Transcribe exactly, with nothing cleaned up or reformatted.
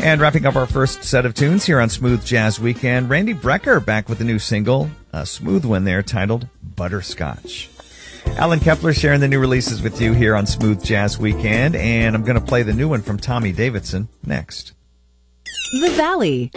And wrapping up our first set of tunes here on Smooth Jazz Weekend, Randy Brecker back with a new single, a smooth one there titled Butterscotch. Alan Kepler sharing the new releases with you here on Smooth Jazz Weekend, and I'm going to play the new one from Tommy Davidson next. The Valley.